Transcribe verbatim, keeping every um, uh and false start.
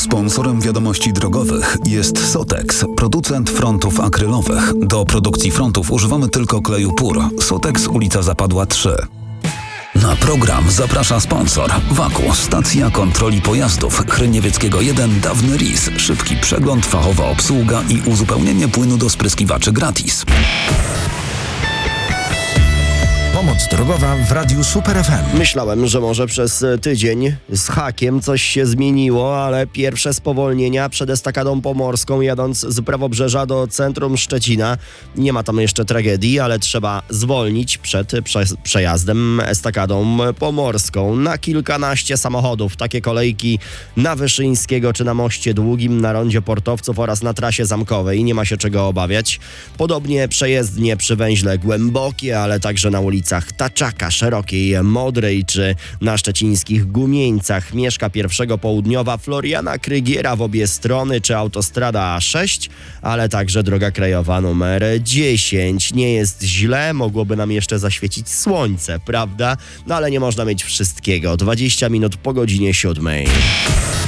Sponsorem Wiadomości Drogowych jest Sotex, producent frontów akrylowych. Do produkcji frontów używamy tylko kleju P U R. Sotex, ulica Zapadła trzy. Na program zaprasza sponsor Waku, stacja kontroli pojazdów Chryniewieckiego jeden, Dawny R I S. Szybki przegląd, fachowa obsługa i uzupełnienie płynu do spryskiwaczy gratis. Pomoc drogowa w Radiu Super F M. Myślałem, że może przez tydzień z hakiem coś się zmieniło, ale pierwsze spowolnienia przed estakadą pomorską, jadąc z Prawobrzeża do centrum Szczecina. Nie ma tam jeszcze tragedii, ale trzeba zwolnić przed prze- przejazdem estakadą pomorską. Na kilkanaście samochodów takie kolejki na Wyszyńskiego czy na Moście Długim, na rondzie Portowców oraz na trasie zamkowej. Nie ma się czego obawiać. Podobnie przejezdnie przy węźle Głębokie, ale także na ulicach Taczaka, Szerokiej, Modrej czy na szczecińskich Gumieńcach. Mieszka pierwszego Południowa, Floriana Krygiera w obie strony, czy autostrada A sześć, ale także droga krajowa numer dziesięć. Nie jest źle, mogłoby nam jeszcze zaświecić słońce, prawda? No ale nie można mieć wszystkiego. dwadzieścia minut po godzinie siódmej.